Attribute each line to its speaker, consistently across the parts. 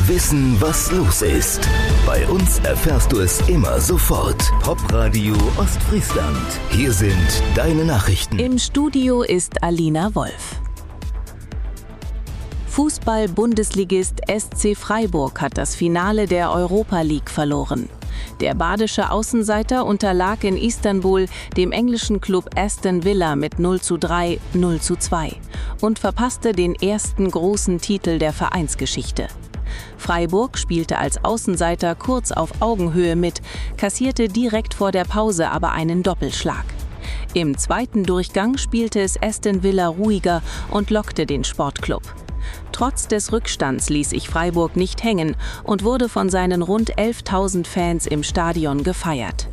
Speaker 1: Wissen, was los ist. Bei uns erfährst du es immer sofort. Popradio Ostfriesland. Hier sind deine Nachrichten.
Speaker 2: Im Studio ist Alina Wolf. Fußball-Bundesligist SC Freiburg hat das Finale der Europa League verloren. Der badische Außenseiter unterlag in Istanbul dem englischen Club Aston Villa mit 0:3, 0:2 und verpasste den ersten großen Titel der Vereinsgeschichte. Freiburg spielte als Außenseiter kurz auf Augenhöhe mit, kassierte direkt vor der Pause aber einen Doppelschlag. Im zweiten Durchgang spielte es Aston Villa ruhiger und lockte den Sportclub. Trotz des Rückstands ließ sich Freiburg nicht hängen und wurde von seinen rund 11.000 Fans im Stadion gefeiert.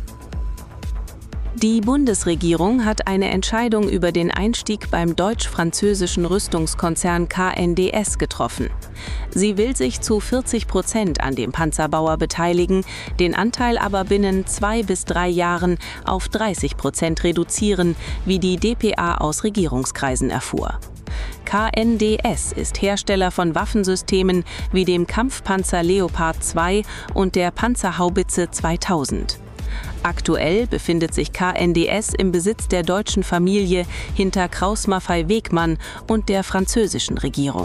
Speaker 2: Die Bundesregierung hat eine Entscheidung über den Einstieg beim deutsch-französischen Rüstungskonzern KNDS getroffen. Sie will sich zu 40% an dem Panzerbauer beteiligen, den Anteil aber binnen 2 bis 3 Jahren auf 30% reduzieren, wie die dpa aus Regierungskreisen erfuhr. KNDS ist Hersteller von Waffensystemen wie dem Kampfpanzer Leopard 2 und der Panzerhaubitze 2000. Aktuell befindet sich KNDS im Besitz der deutschen Familie hinter Krauss-Maffei-Wegmann und der französischen Regierung.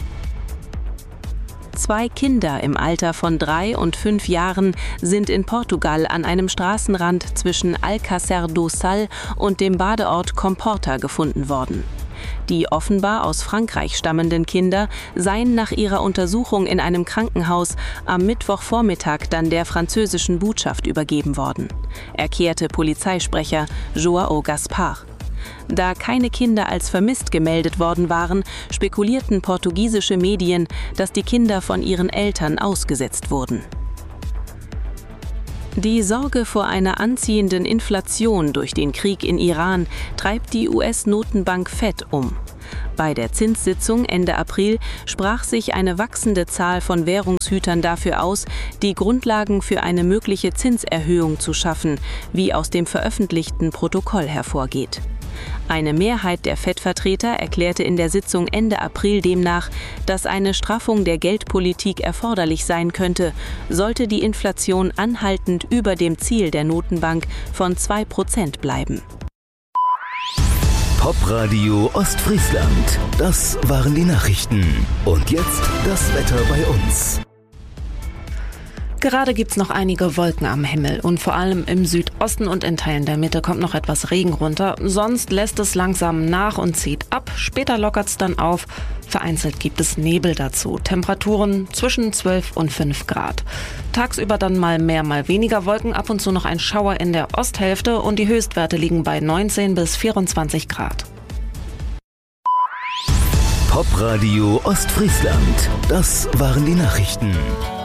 Speaker 2: 2 Kinder im Alter von 3 und 5 Jahren sind in Portugal an einem Straßenrand zwischen Alcácer do Sal und dem Badeort Comporta gefunden worden. Die offenbar aus Frankreich stammenden Kinder seien nach ihrer Untersuchung in einem Krankenhaus am Mittwochvormittag dann der französischen Botschaft übergeben worden, erklärte Polizeisprecher João Gaspar. Da keine Kinder als vermisst gemeldet worden waren, spekulierten portugiesische Medien, dass die Kinder von ihren Eltern ausgesetzt wurden. Die Sorge vor einer anziehenden Inflation durch den Krieg in Iran treibt die US-Notenbank Fed um. Bei der Zinssitzung Ende April sprach sich eine wachsende Zahl von Währungshütern dafür aus, die Grundlagen für eine mögliche Zinserhöhung zu schaffen, wie aus dem veröffentlichten Protokoll hervorgeht. Eine Mehrheit der Fed-Vertreter erklärte in der Sitzung Ende April demnach, dass eine Straffung der Geldpolitik erforderlich sein könnte, sollte die Inflation anhaltend über dem Ziel der Notenbank von 2% bleiben.
Speaker 1: Popradio Ostfriesland. Das waren die Nachrichten. Und jetzt das Wetter bei uns.
Speaker 2: Gerade gibt's noch einige Wolken am Himmel und vor allem im Südosten und in Teilen der Mitte kommt noch etwas Regen runter. Sonst lässt es langsam nach und zieht ab. Später lockert's dann auf. Vereinzelt gibt es Nebel dazu. Temperaturen zwischen 12 und 5 Grad. Tagsüber dann mal mehr, mal weniger Wolken. Ab und zu noch ein Schauer in der Osthälfte und die Höchstwerte liegen bei 19 bis 24 Grad.
Speaker 1: Popradio Ostfriesland. Das waren die Nachrichten.